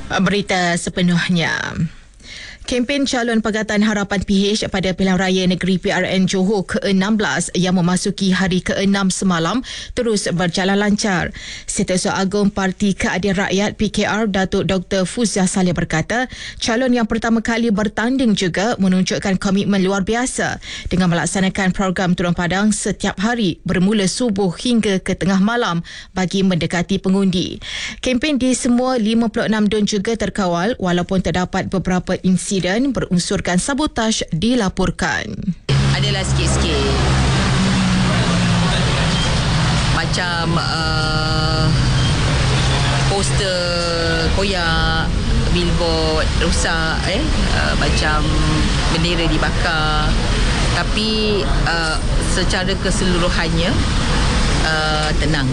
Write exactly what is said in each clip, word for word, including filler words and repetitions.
Berita sepenuhnya. Kempen calon Pakatan Harapan P H pada Pilihan Raya Negeri P R N Johor ke enam belas yang memasuki hari ke enam semalam terus berjalan lancar. Setiausaha Agung Parti Keadilan Rakyat P K R Datuk Doktor Fuzia Saleh berkata, calon yang pertama kali bertanding juga menunjukkan komitmen luar biasa dengan melaksanakan program turun padang setiap hari bermula subuh hingga ke tengah malam bagi mendekati pengundi. Kempen di semua lima puluh enam dun juga terkawal walaupun terdapat beberapa insiden dan berunsurkan sabotaj dilaporkan. Adalah sikit-sikit macam uh, poster koyak, billboard rosak, eh uh, macam bendera dibakar, tapi uh, secara keseluruhannya uh, tenang.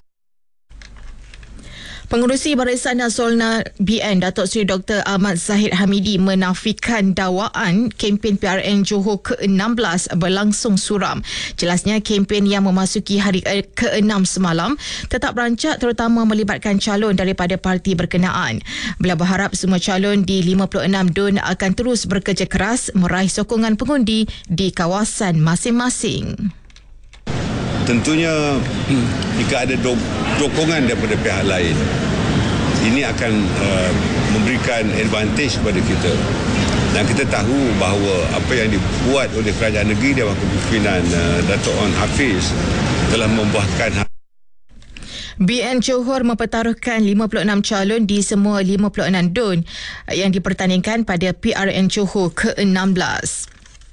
Pengerusi Barisan Nasional B N Datuk Seri Doktor Ahmad Zahid Hamidi menafikan dakwaan kempen P R N Johor ke enam belas berlangsung suram. Jelasnya kempen yang memasuki hari ke enam semalam tetap rancak terutama melibatkan calon daripada parti berkenaan. Beliau berharap semua calon di lima puluh enam dun akan terus bekerja keras meraih sokongan pengundi di kawasan masing-masing. Tentunya jika ada dokongan daripada pihak lain, ini akan uh, memberikan advantage kepada kita. Dan kita tahu bahawa apa yang dibuat oleh kerajaan negeri dan kepimpinan uh, Datuk Wan Hafiz telah membuahkan. B N Johor mempertaruhkan lima puluh enam calon di semua lima puluh enam dun yang dipertandingkan pada P R N Johor ke enam belas.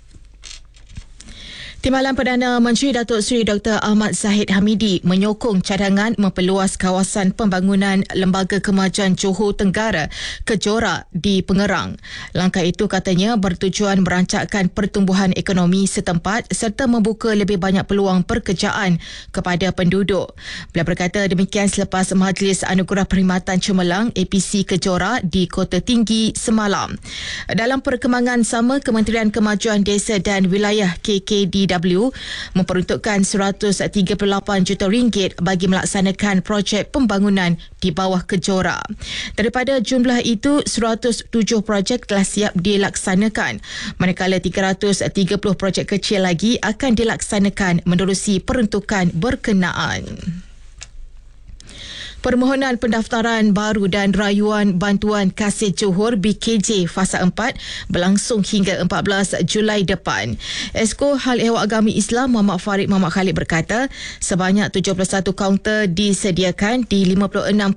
Timbalan Perdana Menteri Datuk Seri Doktor Ahmad Zahid Hamidi menyokong cadangan memperluas kawasan pembangunan Lembaga Kemajuan Johor Tenggara Kejora di Pengerang. Langkah itu katanya bertujuan merancakkan pertumbuhan ekonomi setempat serta membuka lebih banyak peluang pekerjaan kepada penduduk. Beliau berkata demikian selepas Majlis Anugerah Perkhidmatan Cemerlang A P C Kejora di Kota Tinggi semalam. Dalam perkembangan sama, Kementerian Kemajuan Desa dan Wilayah K K D W memperuntukkan seratus tiga puluh lapan juta ringgit bagi melaksanakan projek pembangunan di bawah Kejora. Daripada jumlah itu, seratus tujuh projek telah siap dilaksanakan, manakala tiga ratus tiga puluh projek kecil lagi akan dilaksanakan menerusi peruntukan berkenaan. Permohonan pendaftaran baru dan rayuan bantuan kasih Johor B K J Fasa empat berlangsung hingga empat belas Julai depan. Esko Hal Ehwal Agama Islam Muhammad Farid Muhammad Khalid berkata, sebanyak tujuh puluh satu kaunter disediakan di lima puluh enam